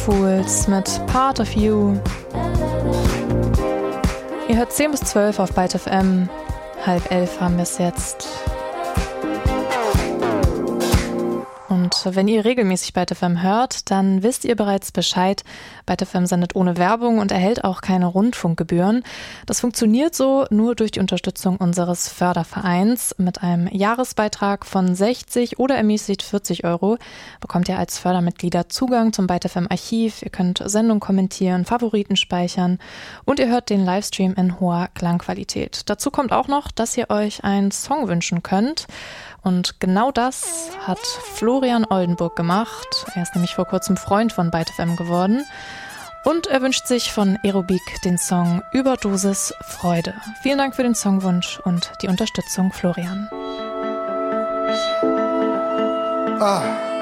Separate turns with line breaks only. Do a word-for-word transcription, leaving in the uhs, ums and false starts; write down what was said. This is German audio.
Fools mit Part of You. Ihr hört zehn bis zwölf auf Byte F M. Halb elf haben wir es jetzt. Und wenn ihr regelmäßig Byte F M hört, dann wisst ihr bereits Bescheid. Byte F M sendet ohne Werbung und erhält auch keine Rundfunkgebühren. Das funktioniert so nur durch die Unterstützung unseres Fördervereins. Mit einem Jahresbeitrag von sechzig oder ermäßigt vierzig Euro bekommt ihr als Fördermitglieder Zugang zum Byte F M Archiv. Ihr könnt Sendungen kommentieren, Favoriten speichern und ihr hört den Livestream in hoher Klangqualität. Dazu kommt auch noch, dass ihr euch einen Song wünschen könnt. Und genau das hat Florian Oldenburg gemacht. Er ist nämlich vor kurzem Freund von Byte F M geworden. Und er wünscht sich von Aerobik den Song Überdosis Freude. Vielen Dank für den Songwunsch und die Unterstützung, Florian.
Ah.